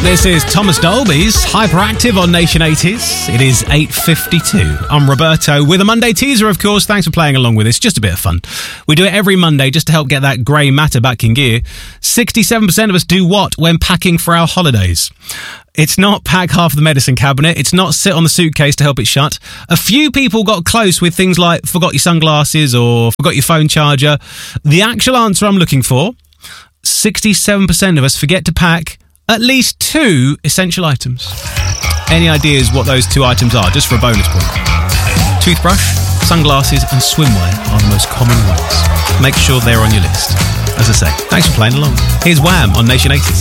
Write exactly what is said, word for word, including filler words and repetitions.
This is Thomas Dolby's Hyperactive on Nation eighties. It is eight fifty-two. I'm Roberto with a Monday teaser, of course. Thanks for playing along with us. Just a bit of fun. We do it every Monday just to help get that grey matter back in gear. sixty-seven percent of us do what when packing for our holidays? It's not pack half the medicine cabinet. It's not sit on the suitcase to help it shut. A few people got close with things like forgot your sunglasses or forgot your phone charger. The actual answer I'm looking for, sixty-seven percent of us forget to pack at least two essential items. Any ideas what those two items are, just for a bonus point? Toothbrush, sunglasses and swimwear are the most common ones. Make sure they're on your list. As I say, thanks for playing along. Here's Wham on Nation eighties.